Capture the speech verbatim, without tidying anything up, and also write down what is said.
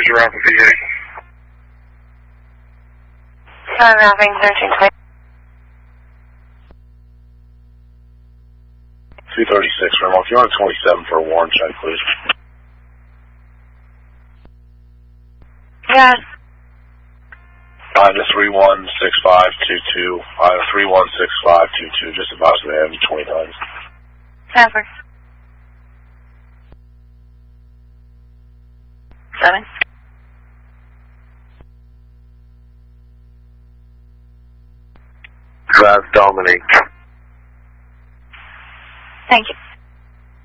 you're on for V A. I'm having thirteen twenty. two thirty-six, Remo. If you're on twenty-seven for a warrant check, please. Yes. Uh, the three one six five two two, uh, three one six five two two, just about to have you twenty times. Sanford. Seven. Drive Dominic. Thank you.